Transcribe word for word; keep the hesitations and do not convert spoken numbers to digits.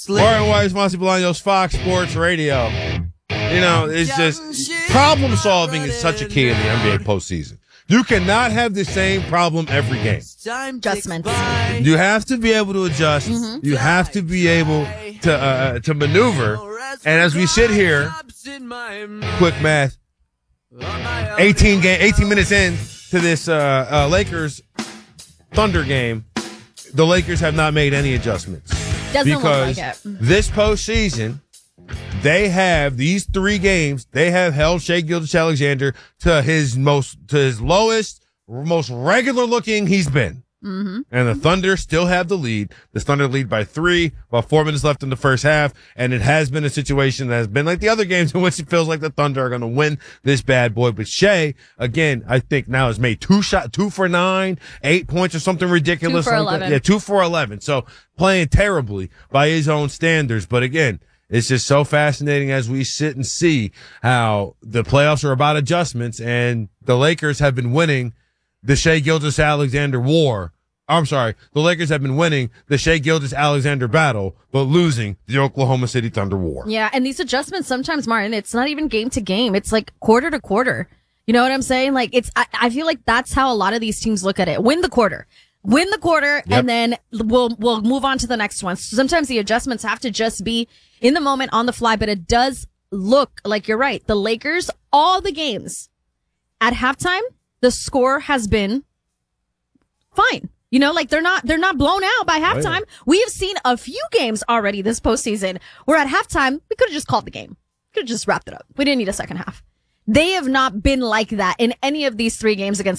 Warren Weiss, Monty Bolaños, Fox Sports Radio. You know, it's just problem solving is such a key in the N B A postseason. You cannot have the same problem every game. Adjustments. You have to be able to adjust. Mm-hmm. You have to be able to uh, to maneuver. And as we sit here, quick math, eighteen game, eighteen minutes in to this uh, uh, Lakers Thunder game, the Lakers have not made any adjustments. Doesn't because look like it. This postseason, they have these three games. They have held Shai Gilgeous-Alexander to his most, to his lowest, most regular looking he's been. Mm-hmm. And the Thunder still have the lead. The Thunder lead by three, about four minutes left in the first half. And it has been a situation that has been like the other games in which it feels like the Thunder are going to win this bad boy. But Shai, again, I think now has made two shot, two for nine, eight points or something ridiculous. Two for like eleven. That. Yeah, two for eleven. So playing terribly by his own standards. But again, it's just so fascinating as we sit and see how the playoffs are about adjustments, and the Lakers have been winning the Shai Gilgeous-Alexander war. I'm sorry. The Lakers have been winning the Shai Gilgeous-Alexander battle, but losing the Oklahoma City Thunder war. Yeah, and these adjustments sometimes, Martin, it's not even game to game. It's like quarter to quarter. You know what I'm saying? Like, it's, I, I feel like that's how a lot of these teams look at it. Win the quarter. Win the quarter, yep. And then we'll, we'll move on to the next one. So sometimes the adjustments have to just be in the moment, on the fly, but it does look like you're right. The Lakers, all the games at halftime, the score has been fine. You know, like they're not, they're not blown out by halftime. Right. We have seen a few games already this postseason where at halftime, we could have just called the game. Could have just wrapped it up. We didn't need a second half. They have not been like that in any of these three games against